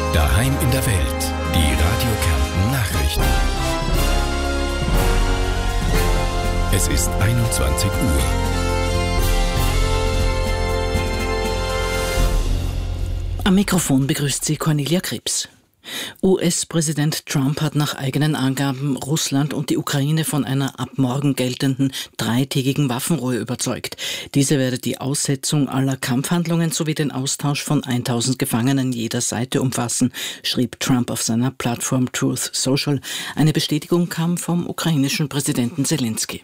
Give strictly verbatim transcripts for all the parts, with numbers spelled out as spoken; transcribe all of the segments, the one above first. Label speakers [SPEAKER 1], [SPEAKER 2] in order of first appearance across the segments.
[SPEAKER 1] Daheim in der Welt. Die Radio Kärnten Nachrichten. Es ist einundzwanzig Uhr.
[SPEAKER 2] Am Mikrofon begrüßt sie Cornelia Krebs. U S-Präsident Trump hat nach eigenen Angaben Russland und die Ukraine von einer ab morgen geltenden dreitägigen Waffenruhe überzeugt. Diese werde die Aussetzung aller Kampfhandlungen sowie den Austausch von tausend Gefangenen jeder Seite umfassen, schrieb Trump auf seiner Plattform Truth Social. Eine Bestätigung kam vom ukrainischen Präsidenten Zelensky.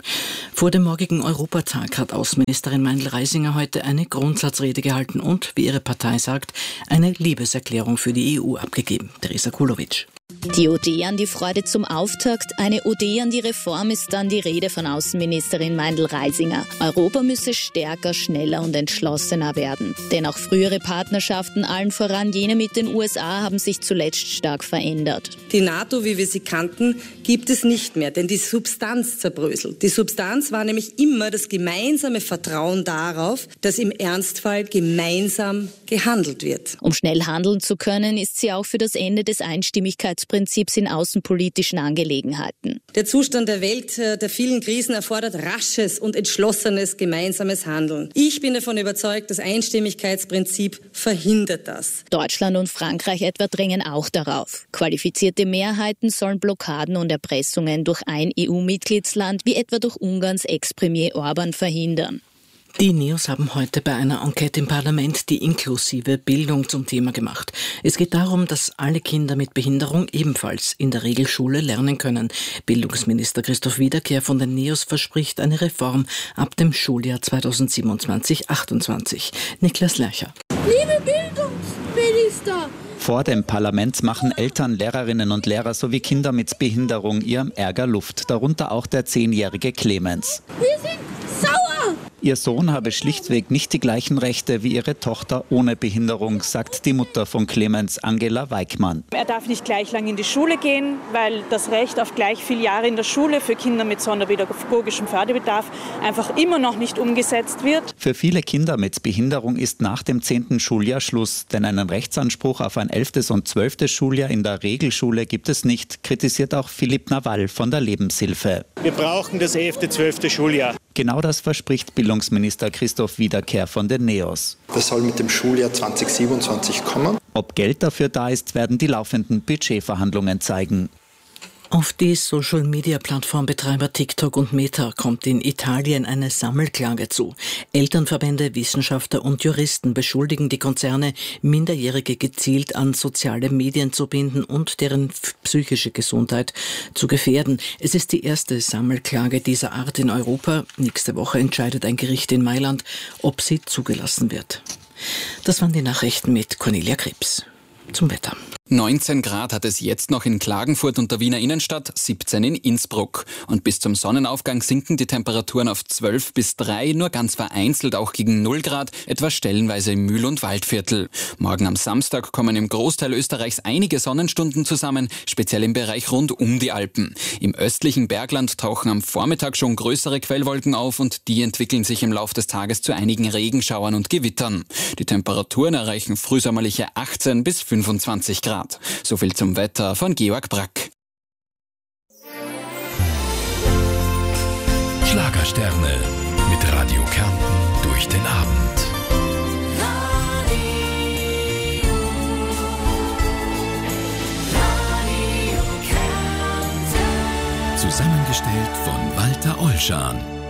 [SPEAKER 2] Vor dem morgigen Europatag hat Außenministerin Meindl-Reisinger heute eine Grundsatzrede gehalten und, wie ihre Partei sagt, eine Liebeserklärung für die E U abgegeben. Teresa Kulowitsch.
[SPEAKER 3] Die Ode an die Freude zum Auftakt, eine Ode an die Reform ist dann die Rede von Außenministerin Meindl-Reisinger. Europa müsse stärker, schneller und entschlossener werden. Denn auch frühere Partnerschaften, allen voran jene mit den U S A, haben sich zuletzt stark verändert.
[SPEAKER 4] Die NATO, wie wir sie kannten, gibt es nicht mehr, denn die Substanz zerbröselt. Die Substanz war nämlich immer das gemeinsame Vertrauen darauf, dass im Ernstfall gemeinsam gehandelt wird.
[SPEAKER 3] Um schnell handeln zu können, ist sie auch für das Ende des Einstimmigkeitsprinzips in außenpolitischen Angelegenheiten.
[SPEAKER 4] Der Zustand der Welt, der vielen Krisen erfordert rasches und entschlossenes gemeinsames Handeln. Ich bin davon überzeugt, das Einstimmigkeitsprinzip verhindert das.
[SPEAKER 3] Deutschland und Frankreich etwa drängen auch darauf. Qualifizierte Mehrheiten sollen Blockaden und Erpressungen durch ein E U-Mitgliedsland, wie etwa durch Ungarns Ex-Premier Orban, verhindern.
[SPEAKER 2] Die Neos haben heute bei einer Enquete im Parlament die inklusive Bildung zum Thema gemacht. Es geht darum, dass alle Kinder mit Behinderung ebenfalls in der Regelschule lernen können. Bildungsminister Christoph Wiederkehr von den Neos verspricht eine Reform ab dem Schuljahr zweitausendsiebenundzwanzig achtundzwanzig. Niklas Lercher.
[SPEAKER 5] Liebe Bildungsminister!
[SPEAKER 6] Vor dem Parlament machen Eltern, Lehrerinnen und Lehrer sowie Kinder mit Behinderung ihrem Ärger Luft, darunter auch der zehnjährige Clemens.
[SPEAKER 5] Wir sind sauer!
[SPEAKER 6] Ihr Sohn habe schlichtweg nicht die gleichen Rechte wie ihre Tochter ohne Behinderung, sagt die Mutter von Clemens, Angela Weickmann.
[SPEAKER 7] Er darf nicht gleich lang in die Schule gehen, weil das Recht auf gleich viele Jahre in der Schule für Kinder mit sonderpädagogischem Förderbedarf einfach immer noch nicht umgesetzt wird.
[SPEAKER 6] Für viele Kinder mit Behinderung ist nach dem zehnten Schuljahr Schluss, denn einen Rechtsanspruch auf ein elftes und zwölftes Schuljahr in der Regelschule gibt es nicht, kritisiert auch Philipp Nawal von der Lebenshilfe.
[SPEAKER 8] Wir brauchen das elfte, zwölfte Schuljahr.
[SPEAKER 6] Genau das verspricht Bildungsminister Christoph Wiederkehr von den Neos.
[SPEAKER 9] Das soll mit dem Schuljahr zweitausendsiebenundzwanzig kommen.
[SPEAKER 6] Ob Geld dafür da ist, werden die laufenden Budgetverhandlungen zeigen.
[SPEAKER 2] Auf die Social-Media-Plattformbetreiber TikTok und Meta kommt in Italien eine Sammelklage zu. Elternverbände, Wissenschaftler und Juristen beschuldigen die Konzerne, Minderjährige gezielt an soziale Medien zu binden und deren psychische Gesundheit zu gefährden. Es ist die erste Sammelklage dieser Art in Europa. Nächste Woche entscheidet ein Gericht in Mailand, ob sie zugelassen wird. Das waren die Nachrichten mit Cornelia Krebs. Zum Wetter.
[SPEAKER 10] neunzehn Grad hat es jetzt noch in Klagenfurt und der Wiener Innenstadt, siebzehn in Innsbruck. Und bis zum Sonnenaufgang sinken die Temperaturen auf zwölf bis drei, nur ganz vereinzelt auch gegen null Grad, etwa stellenweise im Mühl- und Waldviertel. Morgen am Samstag kommen im Großteil Österreichs einige Sonnenstunden zusammen, speziell im Bereich rund um die Alpen. Im östlichen Bergland tauchen am Vormittag schon größere Quellwolken auf und die entwickeln sich im Laufe des Tages zu einigen Regenschauern und Gewittern. Die Temperaturen erreichen frühsommerliche achtzehn bis fünfundzwanzig Grad. So viel zum Wetter von Georg Brack.
[SPEAKER 1] Schlagersterne mit Radio Kärnten durch den Abend.
[SPEAKER 5] Radio, Radio Kärnten.
[SPEAKER 1] Zusammengestellt von Walter Olschan.